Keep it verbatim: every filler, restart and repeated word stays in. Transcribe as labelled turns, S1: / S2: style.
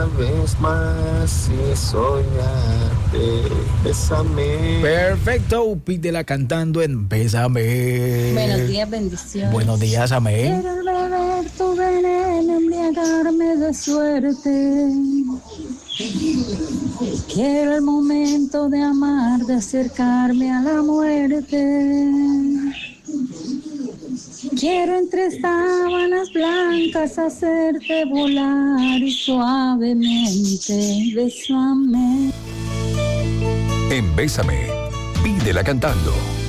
S1: vez más y soñarte, bésame.
S2: Perfecto, pídela cantando en Bésame.
S3: Buenos días, bendiciones.
S2: Buenos días, amén.
S3: Quiero beber tu veneno, embriagarme de suerte. Quiero el momento de amar, de acercarme a la muerte. Quiero entre sábanas blancas hacerte volar y suavemente bésame.
S4: En Bésame, pídela cantando.